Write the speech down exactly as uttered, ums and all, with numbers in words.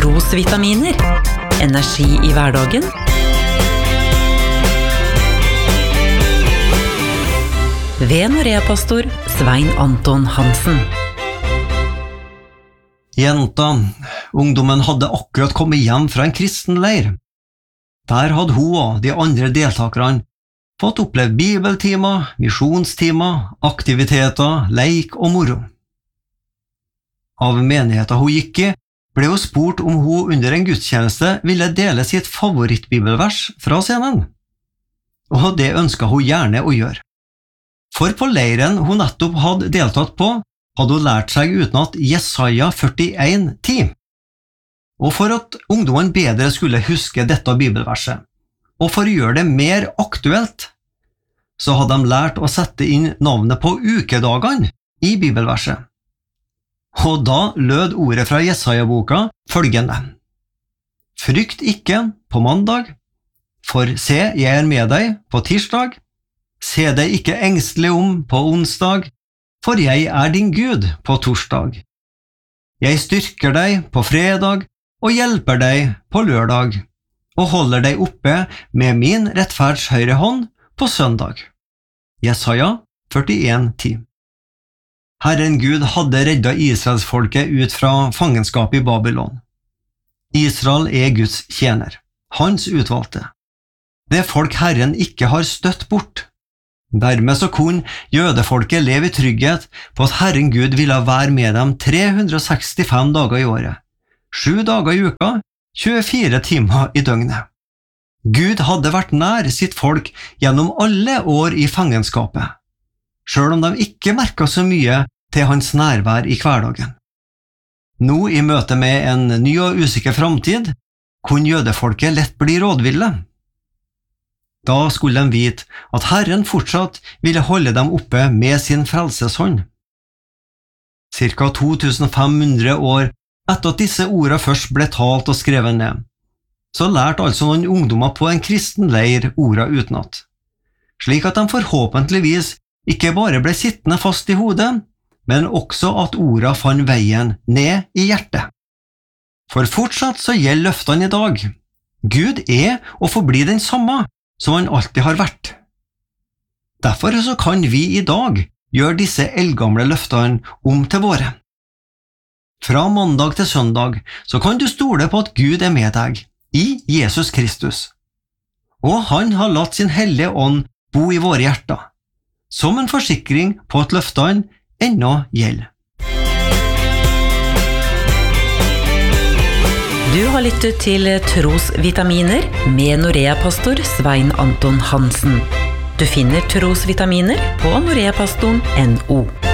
Trosvitaminer. Energi i hverdagen. Ved Norea-pastor Svein Anton Hansen. Jenta, ungdommen hadde akkurat kommet hjem fra en kristen leir. Der hadde hun og de andre deltakerne fått oppleve bibeltimer, misjonstimer, aktiviteter, leik og moro. Av menigheten hun gikk i, ble hun spurt om hun under en gudstjeneste ville dele sitt favorittbibelvers fra scenen. Og det ønsket hun gjerne å gjøre. For på leiren hun nettopp hadde deltatt på, hadde hun lært seg utenat Jesaja førtien ti. Og for at ungdommen bedre skulle huske dette bibelverset, og for å gjøre det mer aktuelt, så hadde de lært å sette inn navnet på ukedagene i bibelverset. Og da lød ordet fra Jesaja-boka følgende: Frykt ikke på mandag, for se, jeg er med deg på tirsdag. Se deg ikke engstelig om på onsdag, for jeg er din Gud på torsdag. Jeg styrker deg på fredag og hjelper deg på lørdag, og holder deg oppe med min rettferds høyre hånd på søndag. Jesaja førtien ti. Herren Gud hadde reddet Israelsfolket ut fra fangenskap i Babylon. Israel er Guds tjener, hans utvalgte. Det er folk Herren ikke har støtt bort. Dermed så kunne jødefolket leve i trygghet på at Herren Gud ville være med dem tre hundre og sekstifem dager i året, sju dager i uka, tjuefire timer i døgnet. Gud hadde vært nær sitt folk gjennom alle år i fangenskapet, selv om de ikke merket så mye til hans nærvær i hverdagen. Nå i møte med en ny og usikker framtid, kunne jødefolket lett bli rådville. Da skulle de vite at Herren fortsatt ville holde dem oppe med sin frelseshånd. Cirka to tusen fem hundre år etter at disse ordene først ble talt og skrevet ned, så lærte altså noen ungdommer på en kristen leir ordene utenat, slik at de forhåpentligvis ikke bare ble sittende fast i hodet, men også at ordene fant veien ned i hjertet. For fortsatt så gjelder løftene i dag. Gud er og forblir den samme som han alltid har vært. Derfor så kan vi i dag gjøre disse eldgamle løftene om til våre. Fra mandag til søndag så kan du stole på at Gud er med deg i Jesus Kristus. Og han har latt sin hellige ånd bo i våre hjerter, som en forsikring på at løftene ennå gjelder. Du har lyttet til Trosvitaminer med Norea-pastor Svein Anton Hansen. Du finner Trosvitaminer på noreapastoren punktum no.